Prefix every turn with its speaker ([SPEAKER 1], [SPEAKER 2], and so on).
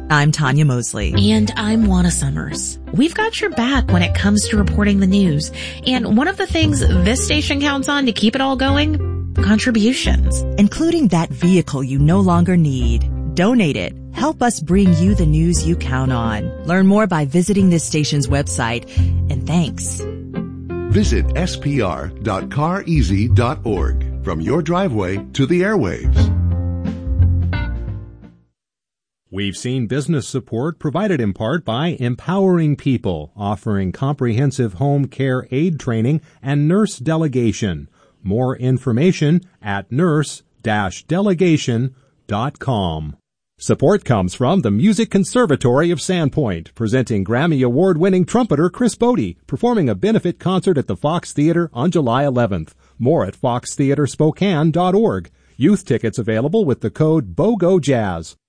[SPEAKER 1] I'm Tanya Mosley.
[SPEAKER 2] And I'm Juana Summers. We've got your back when it comes to reporting the news. And one of the things this station counts on to keep it all going, contributions.
[SPEAKER 1] Including that vehicle you no longer need. Donate it. Help us bring you the news you count on. Learn more by visiting this station's website. And thanks.
[SPEAKER 3] Visit spr.careasy.org. From your driveway to the airwaves.
[SPEAKER 4] We've seen business support provided in part by Empowering People, offering comprehensive home care aid training and nurse delegation. More information at nurse-delegation.com. Support comes from the Music Conservatory of Sandpoint, presenting Grammy Award-winning trumpeter Chris Bodie, performing a benefit concert at the Fox Theater on July 11th. More at foxtheaterspokane.org. Youth tickets available with the code BOGOJazz.